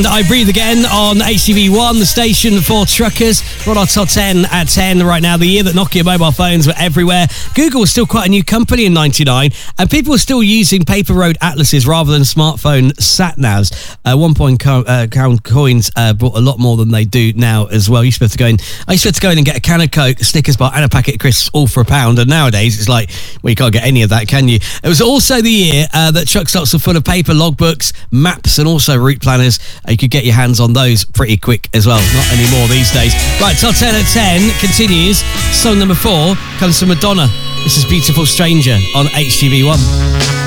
I Breathe Again on HTV1, the station for truckers. We're on our top 10 at 10 right now. The year that Nokia mobile phones were everywhere. Google was still quite a new company in 99, and people were still using paper road atlases rather than smartphone sat-navs. £1 coins bought a lot more than they do now as well. I used to have to go in and get a can of Coke, a Snickers bar and a packet of crisps all for £1, and nowadays it's like, well, you can't get any of that, can you? It was also the year that truck stops were full of paper logbooks, maps and also route planners. You could get your hands on those pretty quick as well. Not anymore these days. Right, top 10 at 10 continues. Song number 4 comes from Madonna. This is Beautiful Stranger on HTV1.